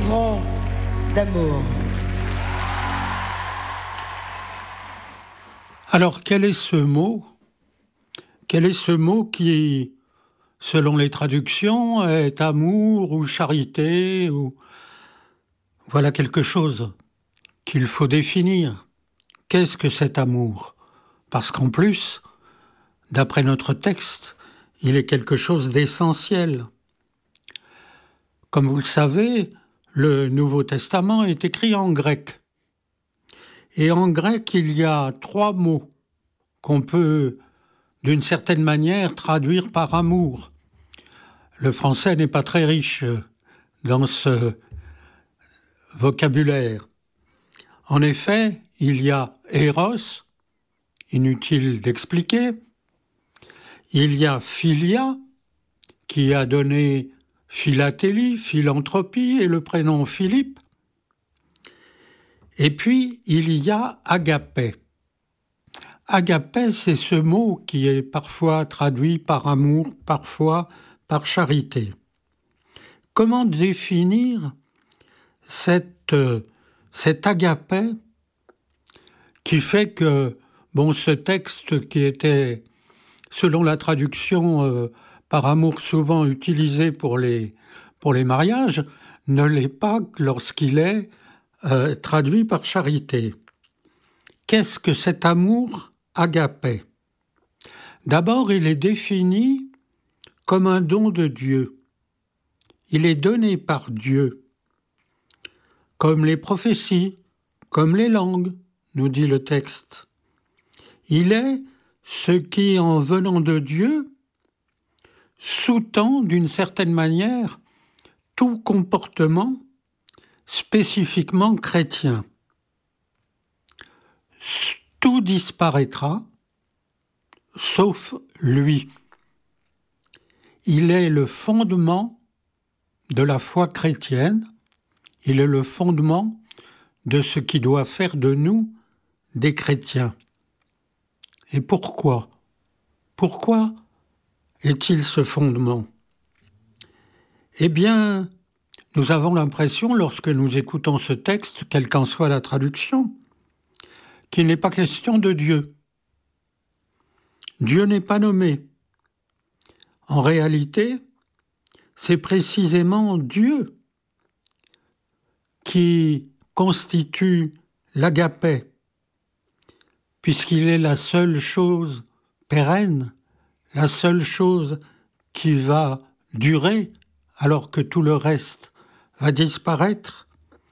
vivront d'amour. Alors, quel est ce mot ? Quel est ce mot qui, selon les traductions, est amour ou charité ou... Voilà quelque chose qu'il faut définir. Qu'est-ce que cet amour ? Parce qu'en plus, d'après notre texte, il est quelque chose d'essentiel. Comme vous le savez, le Nouveau Testament est écrit en grec. Et en grec, il y a 3 mots qu'on peut, d'une certaine manière, traduire par amour. Le français n'est pas très riche dans ce vocabulaire. En effet, il y a Eros, inutile d'expliquer. Il y a Philia, qui a donné philatélie, philanthropie et le prénom Philippe. Et puis, il y a agapé. Agapé, c'est ce mot qui est parfois traduit par amour, parfois par charité. Comment définir cet agapé qui fait que, ce texte qui était, selon la traduction, par amour souvent utilisé pour les mariages, ne l'est pas lorsqu'il est traduit par charité. Qu'est-ce que cet amour agapé ? D'abord, il est défini comme un don de Dieu. Il est donné par Dieu, comme les prophéties, comme les langues, nous dit le texte. Il est ce qui, en venant de Dieu, sous-tend d'une certaine manière tout comportement spécifiquement chrétien. Tout disparaîtra, sauf lui. Il est le fondement de la foi chrétienne, il est le fondement de ce qui doit faire de nous des chrétiens. Et pourquoi ? Pourquoi est-il ce fondement ? Eh bien, nous avons l'impression, lorsque nous écoutons ce texte, quelle qu'en soit la traduction, qu'il n'est pas question de Dieu. Dieu n'est pas nommé. En réalité, c'est précisément Dieu qui constitue l'agapé, puisqu'il est la seule chose pérenne, la seule chose qui va durer alors que tout le reste va disparaître.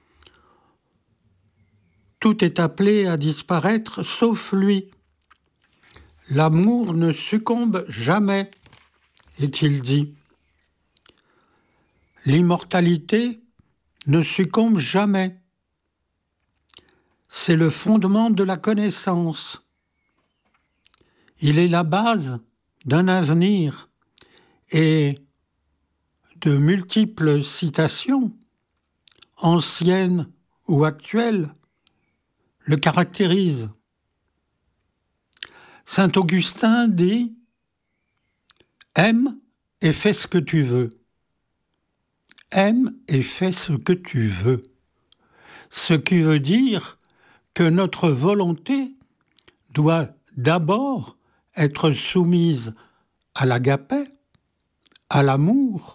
Tout est appelé à disparaître sauf lui. L'amour ne succombe jamais, est-il dit. L'immortalité ne succombe jamais. C'est le fondement de la connaissance. Il est la base d'un avenir et de multiples citations, anciennes ou actuelles, le caractérisent. Saint Augustin dit « Aime et fais ce que tu veux ». Aime et fais ce que tu veux. Ce qui veut dire que notre volonté doit d'abord être soumise à l'agapé, à l'amour.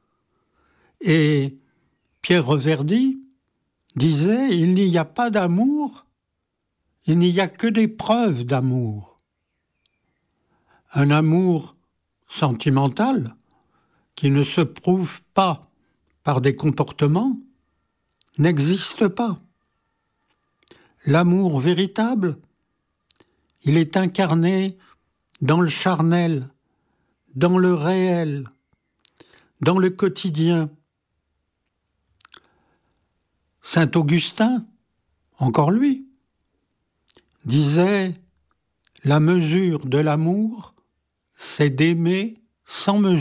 Et Pierre Reverdy disait « Il n'y a pas d'amour, il n'y a que des preuves d'amour ». Un amour sentimental qui ne se prouve pas par des comportements n'existe pas. L'amour véritable, il est incarné dans le charnel, dans le réel, dans le quotidien. Saint Augustin, encore lui, disait « La mesure de l'amour, c'est d'aimer sans mesure ».